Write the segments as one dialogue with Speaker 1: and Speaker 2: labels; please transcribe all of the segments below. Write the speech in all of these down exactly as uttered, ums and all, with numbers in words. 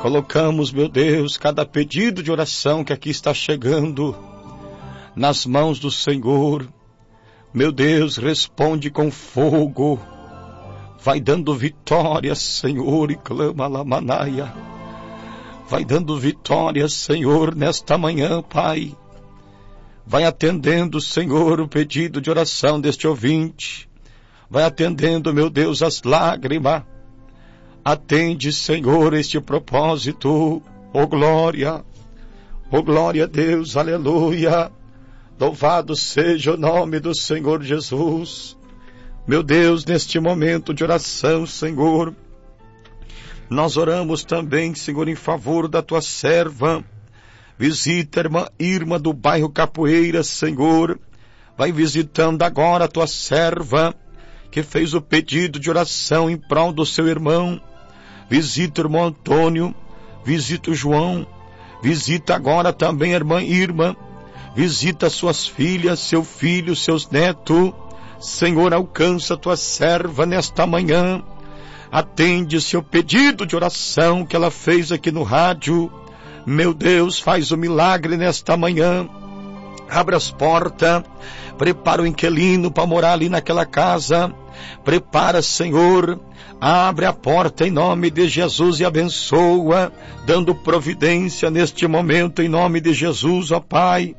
Speaker 1: Colocamos, meu Deus, cada pedido de oração que aqui está chegando nas mãos do Senhor. Meu Deus, responde com fogo. Vai dando vitória, Senhor, e clama lá, Manaia. Vai dando vitória, Senhor, nesta manhã, Pai. Vai atendendo, Senhor, o pedido de oração deste ouvinte. Vai atendendo, meu Deus, as lágrimas. Atende, Senhor, este propósito. Oh, glória. Oh, glória a Deus, aleluia. Louvado seja o nome do Senhor Jesus. Meu Deus, neste momento de oração, Senhor, nós oramos também, Senhor, em favor da tua serva. Visita a irmã Irma do bairro Capoeira, Senhor. Vai visitando agora a tua serva, que fez o pedido de oração em prol do seu irmão. Visita o irmão Antônio, visita o João, visita agora também a irmã Irma, visita suas filhas, seu filho, seus netos. Senhor, alcança a tua serva nesta manhã. Atende seu pedido de oração que ela fez aqui no rádio. Meu Deus, faz o milagre nesta manhã. Abre as portas, prepara o inquilino para morar ali naquela casa. Prepara, Senhor, abre a porta em nome de Jesus e abençoa, dando providência neste momento em nome de Jesus, ó Pai.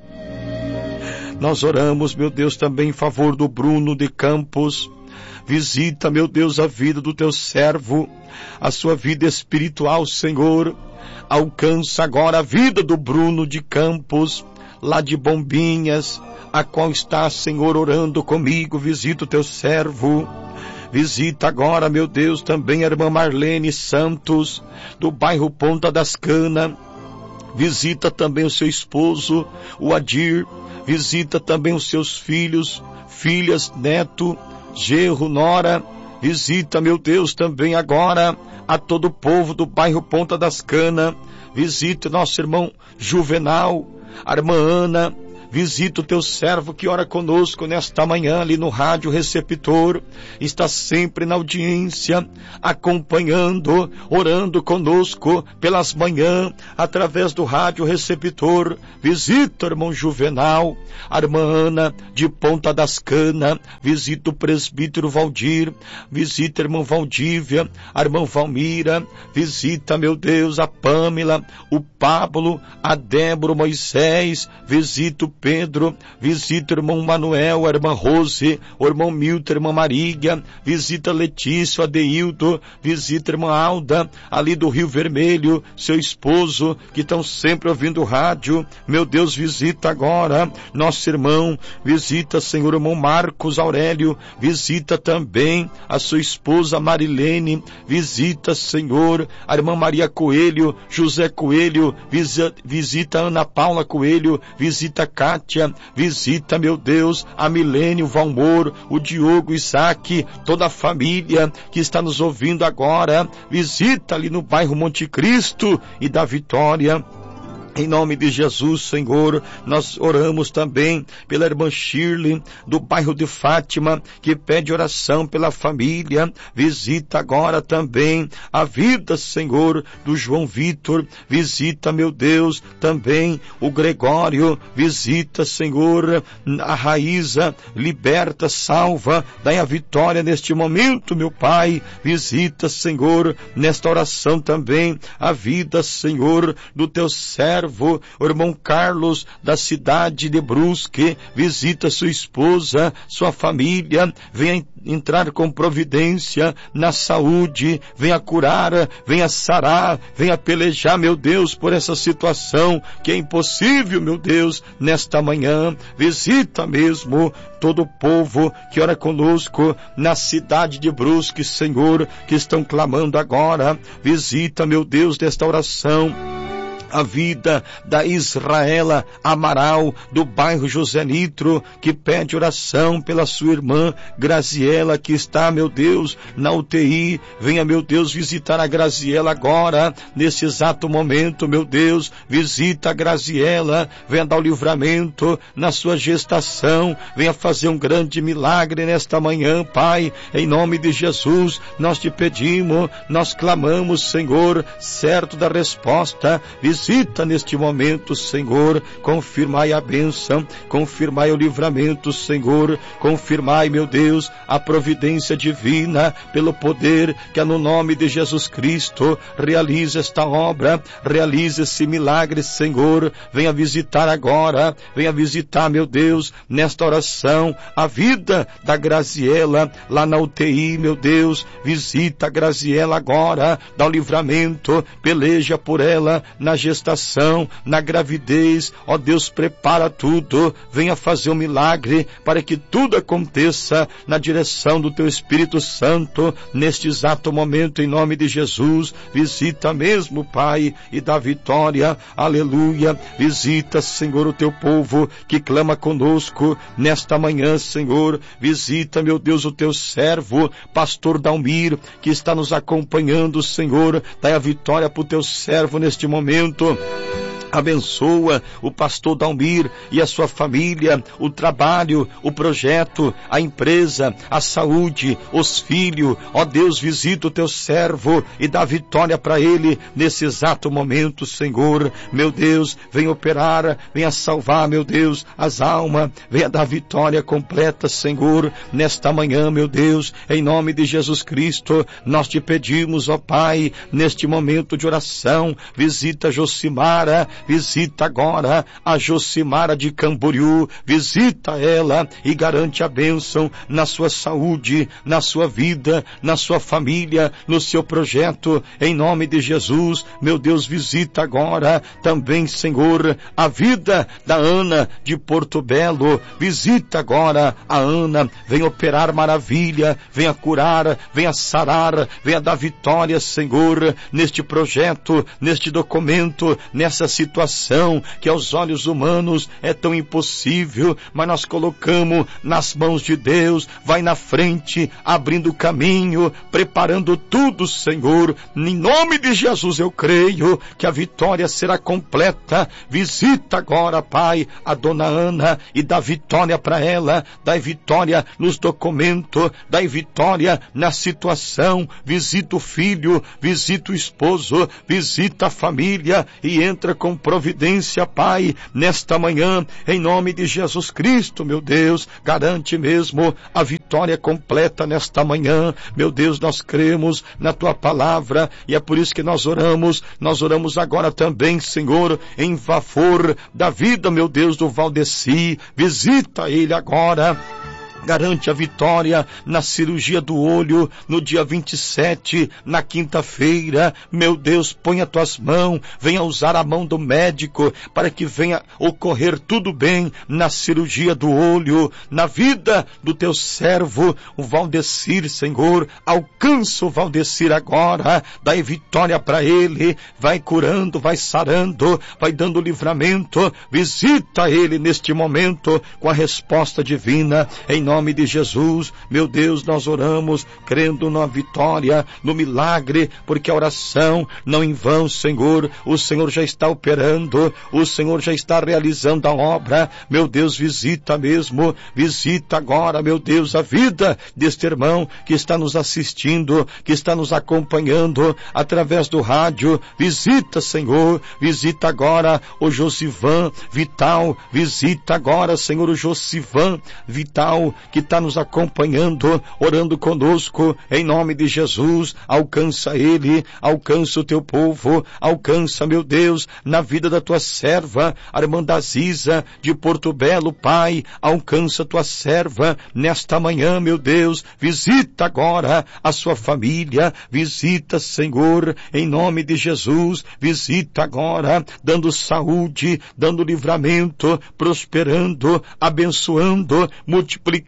Speaker 1: Nós oramos, meu Deus, também em favor do Bruno de Campos. Visita, meu Deus, a vida do teu servo, a sua vida espiritual, Senhor. Alcança agora a vida do Bruno de Campos, lá de Bombinhas, a qual está, Senhor, orando comigo. Visita o teu servo. Visita agora, meu Deus, também a irmã Marlene Santos, do bairro Ponta das Canas. Visita também o seu esposo, o Adir. Visita também os seus filhos, filhas, neto, genro, nora. Visita, meu Deus, também agora a todo o povo do bairro Ponta das Canas. Visita nosso irmão Juvenal, a irmã Ana. Visita o teu servo que ora conosco nesta manhã ali no rádio receptor. Está sempre na audiência, acompanhando, orando conosco pelas manhãs, através do rádio receptor. Visita o irmão Juvenal, a irmã Ana de Ponta das Canas. Visita o presbítero Valdir. Visita a irmã Valdívia, a irmã Valmira. Visita, meu Deus, a Pâmela, o Pablo, a Débora, o Moisés. Visita o Pedro, visita o irmão Manuel, a irmã Rose, o irmão Milton, a irmã Marília. Visita Letícia, Adeildo. Visita a irmã Alda, ali do Rio Vermelho, seu esposo, que estão sempre ouvindo o rádio. Meu Deus, visita agora nosso irmão. Visita, Senhor, o irmão Marcos Aurélio. Visita também a sua esposa Marilene. Visita, Senhor, a irmã Maria Coelho, José Coelho. Visita, visita Ana Paula Coelho. Visita Kátia. Visita, meu Deus, a Milene, o Valmor, o Diogo, o Isaac, toda a família que está nos ouvindo agora. Visita ali no bairro Monte Cristo e da Vitória. Em nome de Jesus, Senhor, nós oramos também pela irmã Shirley, do bairro de Fátima, que pede oração pela família. Visita agora também a vida, Senhor, do João Vitor. Visita, meu Deus, também o Gregório. Visita, Senhor, a Raíza. Liberta, salva, dai a vitória neste momento, meu Pai. Visita, Senhor, nesta oração também a vida, Senhor, do teu servo, o irmão Carlos, da cidade de Brusque. Visita sua esposa, sua família. Venha entrar com providência na saúde, venha curar, venha sarar, venha pelejar, meu Deus, por essa situação que é impossível, meu Deus, nesta manhã. Visita mesmo todo o povo que ora conosco na cidade de Brusque, Senhor, que estão clamando agora. Visita, meu Deus, desta oração a vida da Israela Amaral, do bairro José Nitro, que pede oração pela sua irmã Graziela, que está, meu Deus, na U T I. Venha, meu Deus, visitar a Graziela agora, nesse exato momento, meu Deus, visita a Graziela, venha dar o livramento na sua gestação, venha fazer um grande milagre nesta manhã, Pai, em nome de Jesus. Nós te pedimos, nós clamamos, Senhor, certo da resposta. Visita neste momento, Senhor, confirmai a bênção, confirmai o livramento, Senhor, confirmai, meu Deus, a providência divina, pelo poder que é no nome de Jesus Cristo. Realize esta obra, realize esse milagre, Senhor. Venha visitar agora, venha visitar, meu Deus, nesta oração, a vida da Graziela, lá na U T I, meu Deus. Visita a Graziela agora, dá o livramento, peleja por ela na gestação, na gravidez. Ó Deus, prepara tudo, venha fazer um milagre para que tudo aconteça na direção do teu Espírito Santo, neste exato momento, em nome de Jesus. Visita mesmo, Pai, e dá vitória, aleluia. Visita, Senhor, o teu povo que clama conosco nesta manhã, Senhor. Visita, meu Deus, o teu servo, pastor Dalmir, que está nos acompanhando, Senhor. Dai a vitória para o teu servo neste momento. Abençoa o pastor Dalmir e a sua família, o trabalho, o projeto, a empresa, a saúde, os filhos. Ó Deus, visita o teu servo e dá vitória para ele nesse exato momento, Senhor. Meu Deus, venha operar, venha salvar, meu Deus, as almas, venha dar vitória completa, Senhor, nesta manhã, meu Deus, em nome de Jesus Cristo. Nós te pedimos, ó Pai, neste momento de oração, visita Josimara, visita agora a Josimara de Camboriú, visita ela e garante a bênção na sua saúde, na sua vida, na sua família, no seu projeto, em nome de Jesus. Meu Deus, visita agora também, Senhor, a vida da Ana de Porto Belo. Visita agora a Ana, venha operar maravilha, venha curar, venha sarar, venha dar vitória, Senhor, neste projeto, neste documento, nessa situação situação que aos olhos humanos é tão impossível, mas nós colocamos nas mãos de Deus. Vai na frente, abrindo o caminho, preparando tudo, Senhor. Em nome de Jesus eu creio que a vitória será completa. Visita agora, Pai, a dona Ana e dá vitória para ela, dá vitória nos documentos, dá vitória na situação. Visita o filho, visita o esposo, visita a família e entra com providência, Pai, nesta manhã, em nome de Jesus Cristo, meu Deus. Garante mesmo a vitória completa nesta manhã. Meu Deus, nós cremos na tua palavra e é por isso que nós oramos. Nós oramos agora também, Senhor, em favor da vida, meu Deus, do Valdeci. Visita ele agora. Garante a vitória na cirurgia do olho no dia vinte e sete, na quinta-feira. Meu Deus, põe as tuas mãos, venha usar a mão do médico para que venha ocorrer tudo bem na cirurgia do olho, na vida do teu servo, o Valdecir, Senhor. Alcança o Valdecir agora, dá vitória para ele, vai curando, vai sarando, vai dando livramento. Visita ele neste momento com a resposta divina, em nome Em nome de Jesus. Meu Deus, nós oramos crendo na vitória, no milagre, porque a oração não em vão, Senhor. O Senhor já está operando, o Senhor já está realizando a obra. Meu Deus, visita mesmo, visita agora, meu Deus, a vida deste irmão que está nos assistindo, que está nos acompanhando através do rádio. Visita, Senhor, visita agora o Josivan Vital, visita agora, Senhor, o Josivan Vital, que está nos acompanhando, orando conosco, em nome de Jesus. Alcança ele, alcança o teu povo, alcança, meu Deus, na vida da tua serva, a irmã da Ziza, de Porto Belo, Pai. Alcança a tua serva nesta manhã, meu Deus. Visita agora a sua família, visita, Senhor, em nome de Jesus. Visita agora, dando saúde, dando livramento, prosperando, abençoando, multiplicando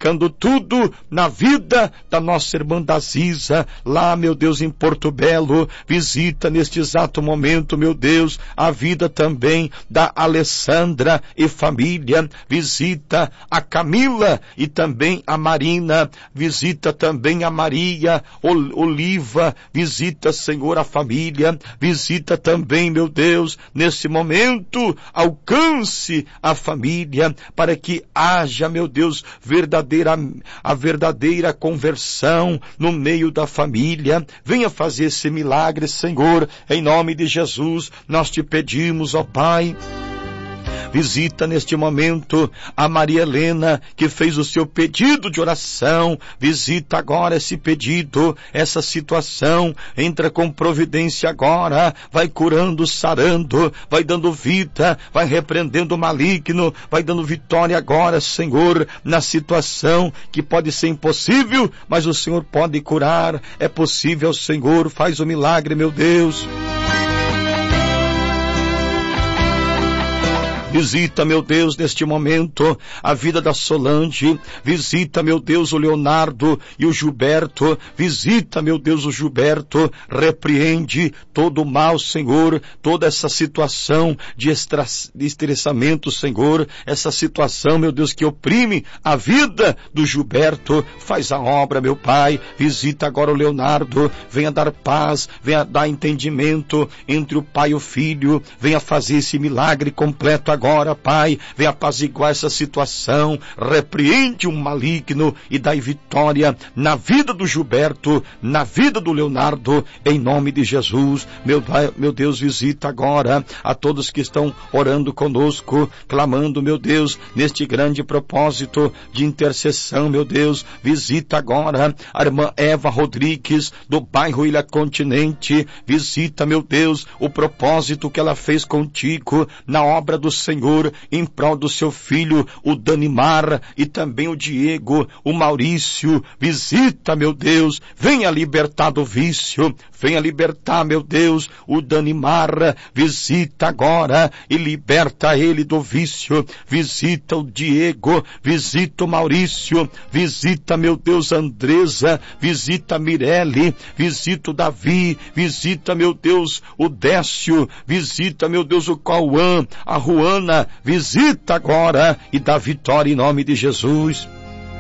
Speaker 1: modificando tudo na vida da nossa irmã Daziza, lá, meu Deus, em Porto Belo. Visita neste exato momento, meu Deus, a vida também da Alessandra e família. Visita a Camila e também a Marina. Visita também a Maria Oliva. Visita, Senhor, a família. Visita também, meu Deus, nesse momento, alcance a família, para que haja, meu Deus, verdadeira, a verdadeira conversão no meio da família. Venha fazer esse milagre, Senhor, em nome de Jesus, nós te pedimos, ó Pai. Visita neste momento a Maria Helena, que fez o seu pedido de oração. Visita agora esse pedido, essa situação. Entra com providência agora. Vai curando, sarando, vai dando vida, vai repreendendo o maligno, vai dando vitória agora, Senhor, na situação que pode ser impossível, mas o Senhor pode curar. É possível, Senhor, faz o milagre, meu Deus. Visita, meu Deus, neste momento, a vida da Solange. Visita, meu Deus, o Leonardo e o Gilberto. Visita, meu Deus, o Gilberto. Repreende todo o mal, Senhor. Toda essa situação de, estra... de estressamento, Senhor. Essa situação, meu Deus, que oprime a vida do Gilberto. Faz a obra, meu Pai. Visita agora o Leonardo. Venha dar paz, venha dar entendimento entre o pai e o filho. Venha fazer esse milagre completo agora. Agora, Pai, vem apaziguar essa situação, repreende o maligno e dai vitória na vida do Gilberto, na vida do Leonardo, em nome de Jesus. Meu, meu Deus, visita agora a todos que estão orando conosco, clamando, meu Deus, neste grande propósito de intercessão, meu Deus. Visita agora a irmã Eva Rodrigues, do bairro Ilha Continente. Visita, meu Deus, o propósito que ela fez contigo na obra do Senhor, em prol do seu filho, o Danimar, e também o Diego, o Maurício. Visita, meu Deus, venha libertar do vício, venha libertar, meu Deus, o Danimar. Visita agora e liberta ele do vício. Visita o Diego, visita o Maurício, visita, meu Deus, a Andresa, visita a Mirelle, visita o Davi, visita, meu Deus, o Décio, visita, meu Deus, o Cauã, a Juana. Visita agora e dá vitória em nome de Jesus.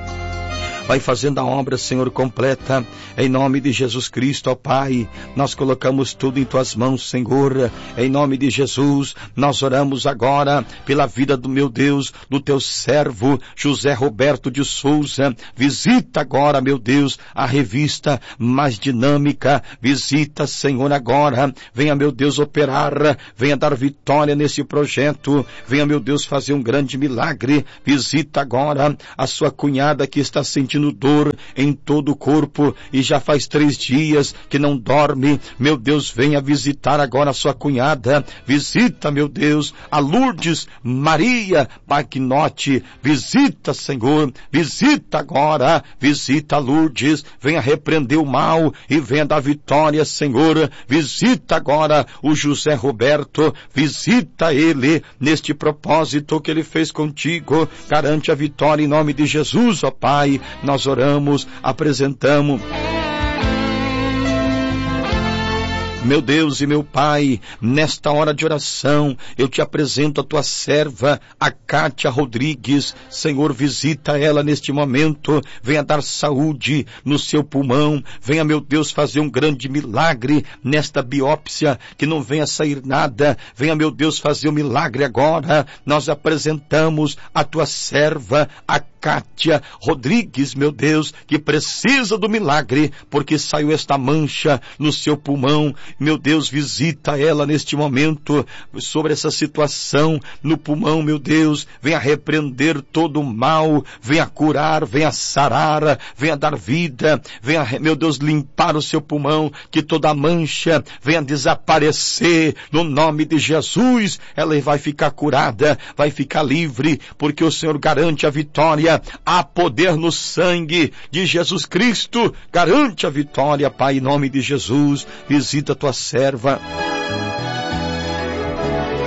Speaker 1: Vai fazendo a obra, Senhor, completa, em nome de Jesus Cristo, ó Pai. Nós colocamos tudo em Tuas mãos, Senhor, em nome de Jesus. Nós oramos agora pela vida do meu Deus, do Teu servo, José Roberto de Souza. Visita agora, meu Deus, a revista mais dinâmica. Visita, Senhor, agora. Venha, meu Deus, operar, venha dar vitória nesse projeto. Venha, meu Deus, fazer um grande milagre. Visita agora a sua cunhada que está sentindo dor em todo o corpo e já faz três dias que não dorme. Meu Deus, venha visitar agora a sua cunhada. Visita, meu Deus, a Lourdes Maria Bagnotti. Visita, Senhor, visita agora, visita a Lourdes, venha repreender o mal e venha dar vitória, Senhor. Visita agora o José Roberto, visita ele neste propósito que ele fez contigo. Garante a vitória em nome de Jesus, ó Pai. Nós oramos, apresentamos. Meu Deus e meu Pai, nesta hora de oração, eu te apresento a tua serva, a Kátia Rodrigues. Senhor, visita ela neste momento, venha dar saúde no seu pulmão, venha, meu Deus, fazer um grande milagre nesta biópsia, que não venha sair nada, venha, meu Deus, fazer um milagre agora. Nós apresentamos a tua serva, a Kátia Rodrigues, meu Deus, que precisa do milagre, porque saiu esta mancha no seu pulmão. Meu Deus, visita ela neste momento, sobre essa situação no pulmão, meu Deus, venha repreender todo o mal, venha curar, venha sarar, venha dar vida, venha, meu Deus, limpar o seu pulmão, que toda mancha venha desaparecer, no nome de Jesus. Ela vai ficar curada, vai ficar livre, porque o Senhor garante a vitória. Há poder no sangue de Jesus Cristo, garante a vitória, Pai, em nome de Jesus. Visita a tua serva.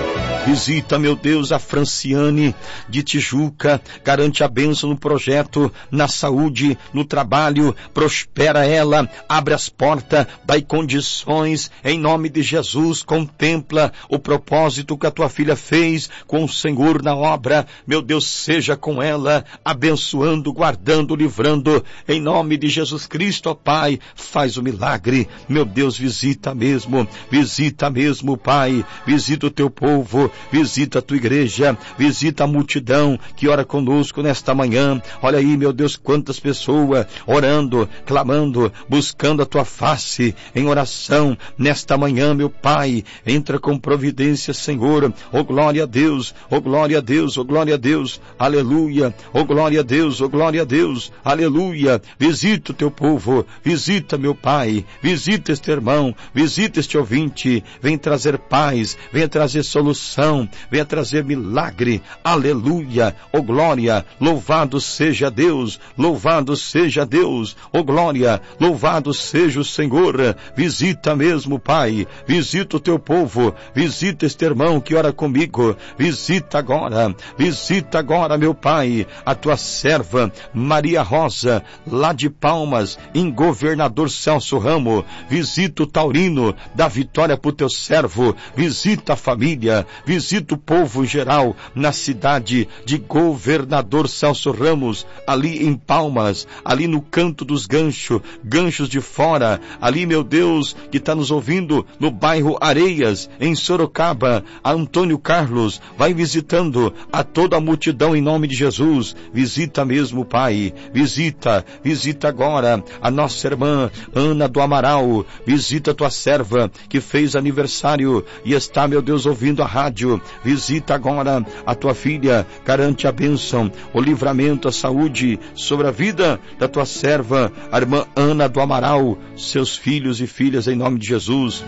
Speaker 1: Visita, meu Deus, a Franciane de Tijuca, garante a bênção no projeto, na saúde, no trabalho, prospera ela, abre as portas, dai condições, em nome de Jesus, contempla o propósito que a tua filha fez com o Senhor na obra, meu Deus, seja com ela, abençoando, guardando, livrando, em nome de Jesus Cristo, ó Pai, faz o milagre, meu Deus, visita mesmo, visita mesmo, Pai, visita o teu povo, visita a tua igreja, visita a multidão que ora conosco nesta manhã, olha aí, meu Deus, quantas pessoas orando, clamando, buscando a tua face em oração, nesta manhã, meu Pai, entra com providência, Senhor, oh glória a Deus, oh glória a Deus, oh glória a Deus, aleluia, oh glória a Deus, oh glória a Deus, aleluia, visita o teu povo, visita, meu Pai, visita este irmão, visita este ouvinte, vem trazer paz, vem trazer solução, vem trazer milagre, aleluia, oh glória, louvado seja Deus, louvado seja Deus, oh glória, louvado seja o Senhor, visita mesmo, Pai, visita o teu povo, visita este irmão que ora comigo, visita agora, visita agora, meu Pai, a tua serva Maria Rosa, lá de Palmas, em Governador Celso Ramo, visita o taurino da vitória pro teu servo, visita a família, visita o povo geral, na cidade de Governador Celso Ramos, ali em Palmas, ali no canto dos ganchos, ganchos de fora, ali, meu Deus, que está nos ouvindo no bairro Areias, em Sorocaba, a Antônio Carlos, vai visitando a toda a multidão em nome de Jesus, visita mesmo, Pai, visita, visita agora a nossa irmã Ana do Amaral, visita a tua serva que fez aniversário e está, meu Deus, ouvindo a rádio, visita agora a tua filha, garante a bênção, o livramento, a saúde sobre a vida da tua serva, a irmã Ana do Amaral, seus filhos e filhas em nome de Jesus.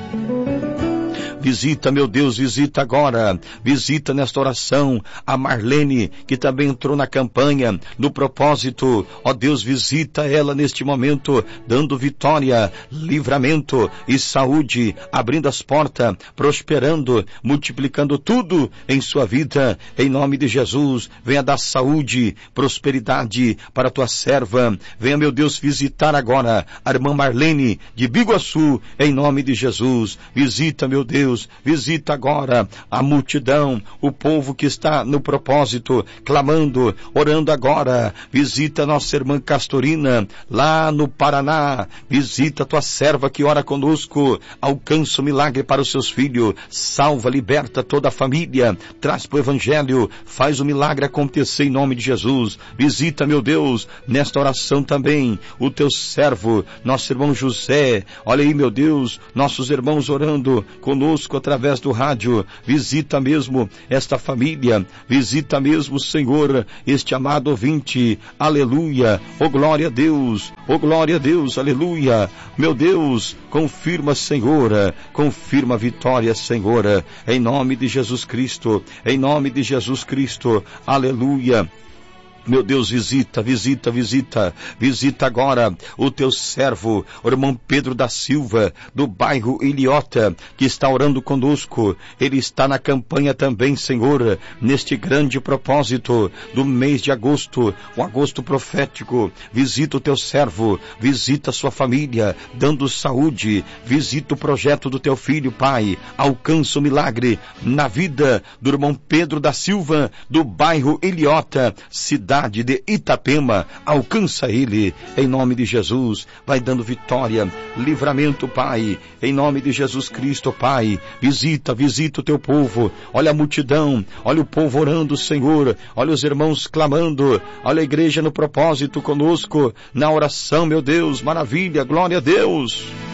Speaker 1: Visita, meu Deus, visita agora, visita nesta oração a Marlene, que também entrou na campanha, no propósito, ó Deus, visita ela neste momento, dando vitória, livramento e saúde, abrindo as portas, prosperando, multiplicando tudo em sua vida, em nome de Jesus. Venha dar saúde, prosperidade para a tua serva, venha, meu Deus, visitar agora a irmã Marlene de Biguaçu, em nome de Jesus. Visita, meu Deus, visita agora a multidão, o povo que está no propósito, clamando, orando agora, visita nossa irmã Castorina, lá no Paraná, visita a tua serva que ora conosco, alcança o milagre para os seus filhos, salva, liberta toda a família, traz para o evangelho, faz o milagre acontecer em nome de Jesus. Visita, meu Deus, nesta oração também, o teu servo, nosso irmão José, olha aí, meu Deus, nossos irmãos orando conosco através do rádio, visita mesmo esta família, visita mesmo, Senhor, este amado ouvinte, aleluia, oh glória a Deus, oh glória a Deus, aleluia, meu Deus, confirma, Senhor, confirma a vitória, Senhor, em nome de Jesus Cristo, em nome de Jesus Cristo, aleluia. Meu Deus, visita, visita, visita, visita agora o teu servo, o irmão Pedro da Silva, do bairro Ilhota, que está orando conosco. Ele está na campanha também, Senhor, neste grande propósito do mês de agosto, o agosto profético. Visita o teu servo, visita a sua família, dando saúde, visita o projeto do teu filho, Pai, alcança o milagre na vida do irmão Pedro da Silva, do bairro Ilhota, cidade de Itapema, alcança ele, em nome de Jesus, vai dando vitória, livramento, Pai, em nome de Jesus Cristo, Pai, visita, visita o teu povo, olha a multidão, olha o povo orando, Senhor, olha os irmãos clamando, olha a igreja no propósito conosco, na oração, meu Deus, maravilha, glória a Deus.